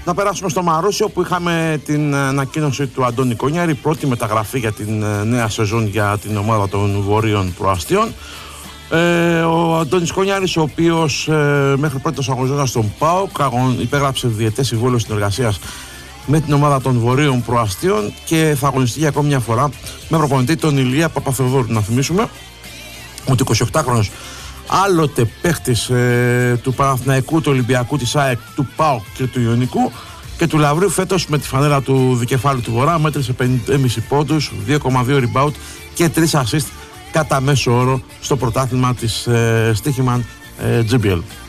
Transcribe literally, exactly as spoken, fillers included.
Να περάσουμε στο Μαρούσιο, που είχαμε την ανακοίνωση του Αντώνη Κονιάρη, πρώτη μεταγραφή για την νέα σεζόν για την ομάδα των Βορείων Προαστίων. Ε, ο Αντώνης Κονιάρης, ο οποίος ε, μέχρι πρώτος αγωνιστής στον ΠΑΟΚ υπέγραψε διετές συμβόλαιο συνεργασίας με την ομάδα των Βορείων Προαστίων και θα αγωνιστεί για ακόμη μια φορά με προπονητή τον Ηλία Παπαθεοδόρου. Να θυμίσουμε ότι εικοσιοκτάχρονος άλλοτε παίχτης ε, του Παναθηναϊκού, του Ολυμπιακού, της ΑΕΚ, του ΠΑΟΚ και του Ιωνικού και του Λαβρίου, φέτος με τη φανέλα του Δικεφάλου του Βορρά μέτρησε πενήντα κόμμα πέντε πόντους, δύο κόμμα δύο rebound και τρία assist κατά μέσο όρο στο πρωτάθλημα της ε, Στίχημαν ε, τζι μπι ελ.